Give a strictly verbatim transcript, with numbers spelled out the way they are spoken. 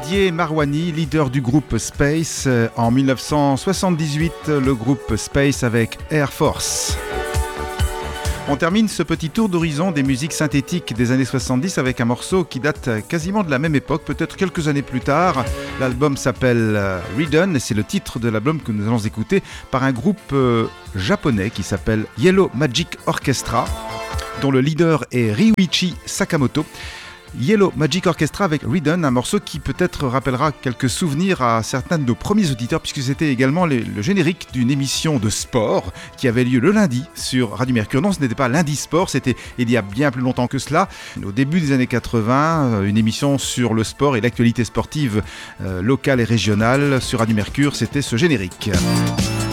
Didier Marouani, leader du groupe Space. En dix-neuf cent soixante-dix-huit, le groupe Space avec Air Force. On termine ce petit tour d'horizon des musiques synthétiques des années soixante-dix avec un morceau qui date quasiment de la même époque, peut-être quelques années plus tard. L'album s'appelle Redone et c'est le titre de l'album que nous allons écouter par un groupe euh, japonais qui s'appelle Yellow Magic Orchestra, dont le leader est Ryuichi Sakamoto. Yellow Magic Orchestra avec Redone, un morceau qui peut-être rappellera quelques souvenirs à certains de nos premiers auditeurs, puisque c'était également les, le générique d'une émission de sport qui avait lieu le lundi sur Radio Mercure. Non, ce n'était pas Lundi Sport, c'était il y a bien plus longtemps que cela, au début des années quatre-vingts, une émission sur le sport et l'actualité sportive euh, locale et régionale sur Radio Mercure, c'était ce générique.